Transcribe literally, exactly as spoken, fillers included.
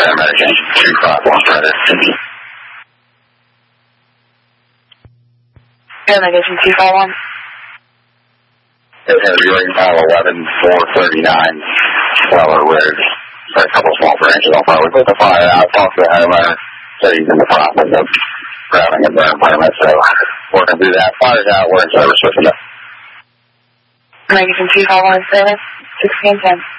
paramedic engine two five one Predator. Paramedic engine two five one. It's going to be right now eleven four thirty-nine Weller Road. Got a couple small branches off road. We put the fire out, talked to the homeowner, said he's in the process of grabbing a burn permit, so working through that. Fire's out, we're in service with him. Paramedic engine two five one seven, sixteen ten.